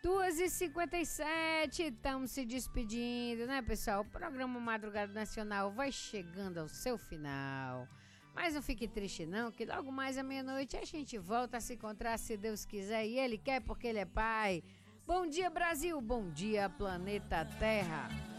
2h57, estamos se despedindo, né, pessoal? O programa Madrugada Nacional vai chegando ao seu final. Mas não fique triste não, que logo mais à meia-noite a gente volta a se encontrar, se Deus quiser, e Ele quer porque Ele é Pai. Bom dia, Brasil, bom dia, planeta Terra.